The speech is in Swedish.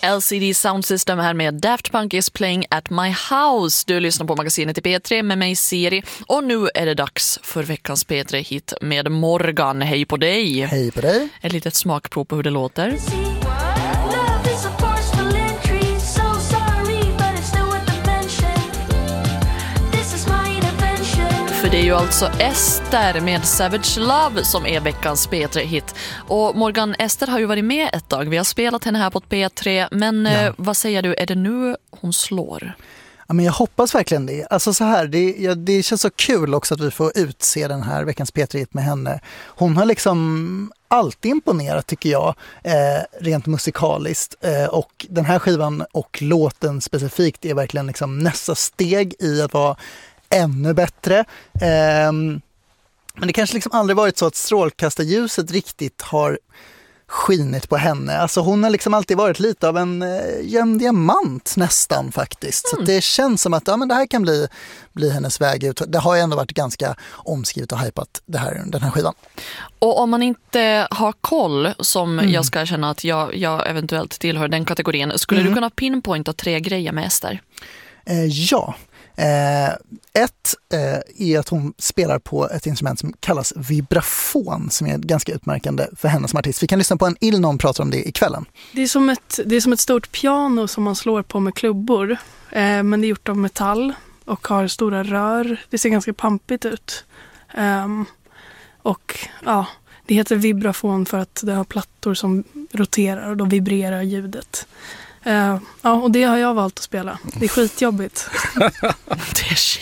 LCD Sound System här med Daft Punk is playing at my house. Du lyssnar på magasinet i P3 med mig Siri. Och nu är det dags för veckans P3-hit med Morgan. Hej på dig. Hej på dig. Ett litet smakprov på hur det låter. För det är ju alltså Ester med Savage Love som är veckans P3-hit. Och Morgan, Ester har ju varit med ett tag. Vi har spelat henne här på P3. Men vad säger du, är det nu hon slår? Ja, men jag hoppas verkligen det. Alltså så här, det känns så kul också att vi får utse den här veckans P3-hit med henne. Hon har liksom alltid imponerat tycker jag, rent musikaliskt. Och den här skivan och låten specifikt är verkligen liksom nästa steg i att vara ännu bättre. Men det kanske liksom aldrig varit så att strålkastarljuset riktigt har skinit på henne. Alltså hon har liksom alltid varit lite av en diamant nästan faktiskt. Så det känns som att men det här kan bli hennes väg ut. Det har ju ändå varit ganska omskrivet och hypat den här skivan. Och om man inte har koll, som jag ska känna att jag eventuellt tillhör den kategorin, skulle du kunna pinpointa 3 grejer med Ester? Ja. Ett är att hon spelar på ett instrument som kallas vibrafon, som är ganska utmärkande för henne som artist. Vi kan lyssna på en ill när hon pratar om det i kvällen. Det är som ett stort piano som man slår på med klubbor, men det är gjort av metall och har stora rör. Det ser ganska pampigt ut. Och ja, det heter vibrafon för att det har plattor som roterar och då vibrerar ljudet. Ja, och det har jag valt att spela. Det är skitjobbigt. Det är